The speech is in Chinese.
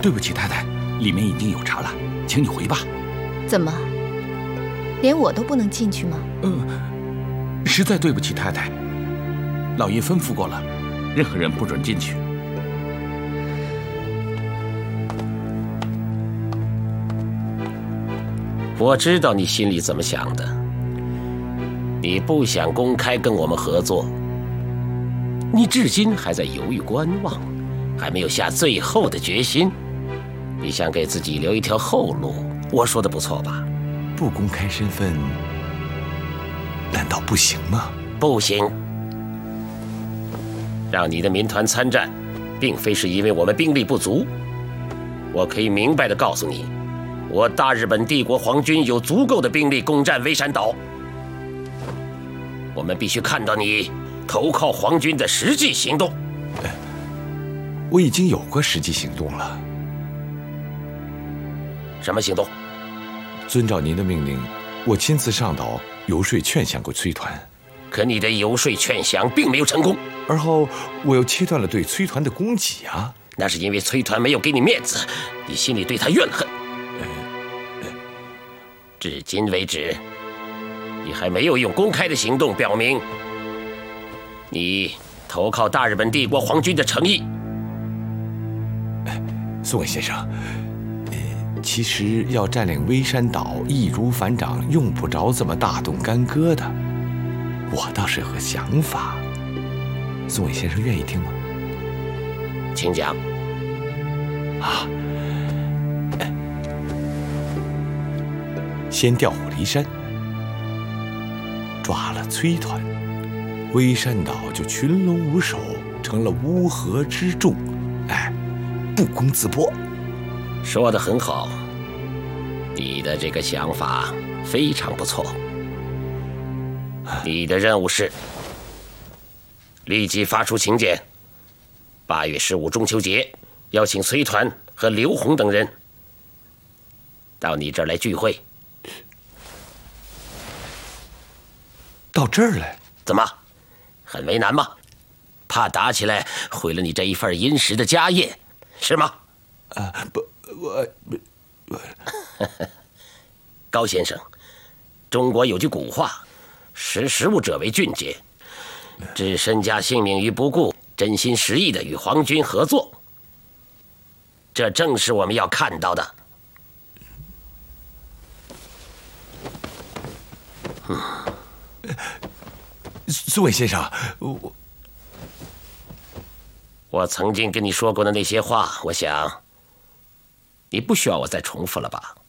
对不起，太太，里面已经有茶了，请你回吧。 怎么，连我都不能进去吗？ 实在对不起，太太，老爷吩咐过了，任何人不准进去。 我知道你心里怎么想的，你不想公开跟我们合作，你至今还在犹豫观望，还没有下最后的决心。你想给自己留一条后路，我说的不错吧？ 不公开身份，难道不行吗？ 不行。让你的民团参战，并非是因为我们兵力不足。我可以明白地告诉你，我大日本帝国皇军有足够的兵力攻占微山岛。我们必须看到你投靠皇军的实际行动。 我已经有过实际行动了。 什么行动？ 遵照您的命令，我亲自上岛游说劝降过崔团。 可你的游说劝降并没有成功， 而后我又切断了对崔团的供给啊。 那是因为崔团没有给你面子，你心里对他怨恨。至今为止，你还没有用公开的行动表明你投靠大日本帝国皇军的诚意。 宋伟先生，其实要占领微山岛易如反掌，用不着这么大动干戈的。我倒是有个想法，宋伟先生愿意听吗？ 请讲。 先调虎离山，抓了崔团，微山岛就群龙无首，成了乌合之众，不攻自破。 说得很好，你的这个想法非常不错。你的任务是立即发出请柬，8月15中秋节邀请崔团和刘洪等人到你这儿来聚会。 到这儿来？ 怎么，很为难吗？怕打起来毁了你这一份殷实的家业，是吗？高先生，中国有句古话，识时务者为俊杰，置身家性命于不顾，真心实意的与皇军合作，这正是我们要看到的。 苏伟先生， 我曾经跟你说过的那些话，我想你不需要我再重复了吧？